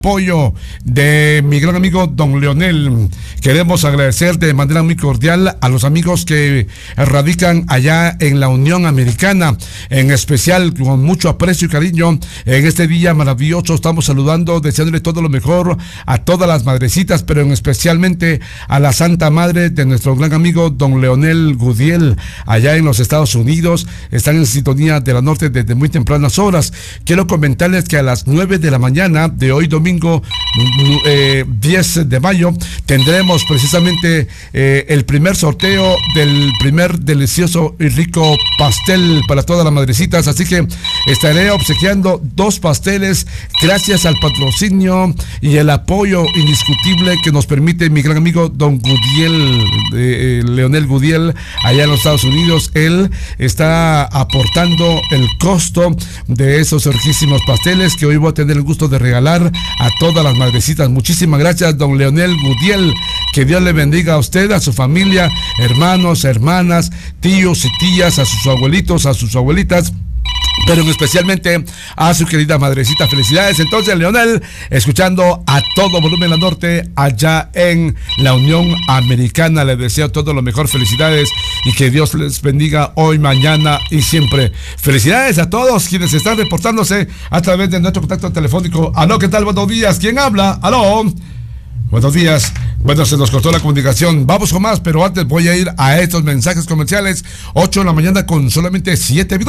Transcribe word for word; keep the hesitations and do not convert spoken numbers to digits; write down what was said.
apoyo de mi gran amigo don Leonel. Queremos agradecer de manera muy cordial a los amigos que radican allá en la Unión Americana, en especial con mucho aprecio y cariño. En este día maravilloso estamos saludando, deseándole todo lo mejor a todas las madrecitas, pero en especialmente a la Santa Madre de nuestro gran amigo don Leonel Gudiel, allá en los Estados Unidos. Están en sintonía de la norte desde muy tempranas horas. Quiero comentarles que a las nueve de la mañana de hoy domingo eh, diez de mayo tendremos precisamente eh, el primer sorteo del primer delicioso y rico pastel para todas las madrecitas, así que estaré obsequiando dos pasteles gracias al patrocinio y el apoyo indiscutible que nos permite mi gran amigo don Gudiel, eh, Leonel Gudiel, allá en los Estados Unidos. Él está aportando el costo de esos riquísimos pasteles que hoy voy a tener el gusto de regalar a todas las madrecitas. Muchísimas gracias, don Leonel Gudiel. Que Dios le bendiga a usted, a su familia, hermanos, hermanas, tíos y tías, a sus abuelitos, a sus abuelitas, pero especialmente a su querida madrecita. Felicidades entonces, Leonel, escuchando a todo volumen la norte allá en la Unión Americana. Les deseo todo lo mejor, felicidades y que Dios les bendiga hoy, mañana y siempre. Felicidades a todos quienes están reportándose a través de nuestro contacto telefónico. Aló, ¿qué tal? Buenos días, ¿quién habla? Aló. Buenos días. Bueno, se nos cortó la comunicación. Vamos con más, pero antes voy a ir a estos mensajes comerciales. ocho de la mañana con solamente siete minutos.